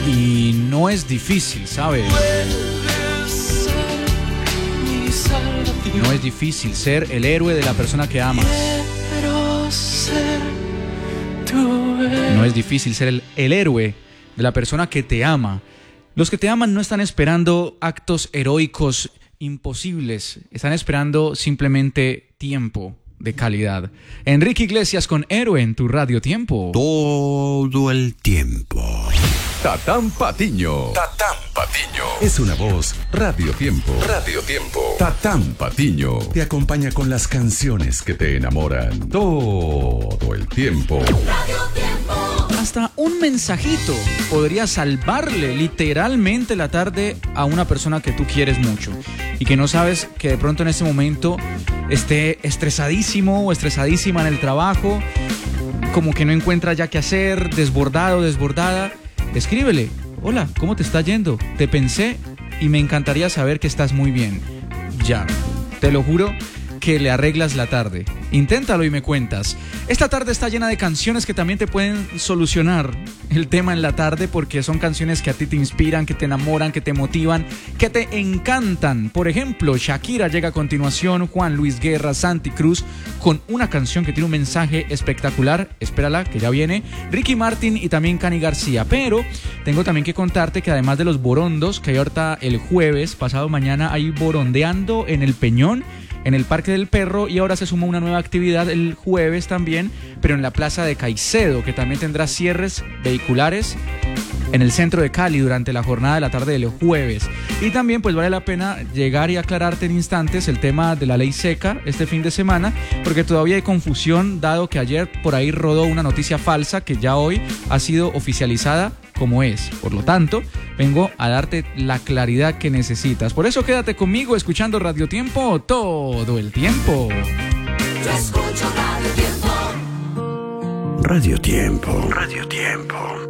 Y no es difícil, ¿sabes? No es difícil ser el héroe de la persona que amas. No es difícil ser el héroe de la persona que te ama. Los que te aman no están esperando actos heroicos imposibles. Están esperando simplemente tiempo de calidad. Enrique Iglesias con Héroe en tu Radio Tiempo. Todo el tiempo. Tatán Patiño. Tatán Patiño. Es una voz Radio Tiempo. Radio Tiempo. Tatán Patiño. Te acompaña con las canciones que te enamoran. Todo el tiempo. Radio Tiempo. Hasta un mensajito podría salvarle literalmente la tarde a una persona que tú quieres mucho y que no sabes que de pronto en este momento esté estresadísimo o estresadísima en el trabajo, como que no encuentra ya qué hacer, desbordado, desbordada. Escríbele: hola, ¿cómo te está yendo? Te pensé y me encantaría saber que estás muy bien. Ya, te lo juro que le arreglas la tarde. Inténtalo y me cuentas. Esta tarde está llena de canciones que también te pueden solucionar el tema en la tarde, porque son canciones que a ti te inspiran, que te enamoran, que te motivan, que te encantan. Por ejemplo, Shakira llega a continuación, Juan Luis Guerra, Santi Cruz, con una canción que tiene un mensaje espectacular. Espérala, que ya viene. Ricky Martin y también Cani García. Pero tengo también que contarte que además de los borondos, que hay ahorita el jueves, pasado mañana, hay borondeando en el Peñón, en el Parque del Perro, y ahora se suma una nueva actividad el jueves también, pero en la Plaza de Caicedo, que también tendrá cierres vehiculares en el centro de Cali durante la jornada de la tarde del jueves. Y también pues vale la pena llegar y aclararte en instantes el tema de la ley seca este fin de semana, porque todavía hay confusión, dado que ayer por ahí rodó una noticia falsa que ya hoy ha sido oficializada como es. Por lo tanto, vengo a darte la claridad que necesitas. Por eso quédate conmigo escuchando Radio Tiempo todo el tiempo. Yo escucho Radio Tiempo. Radio Tiempo. Radio Tiempo.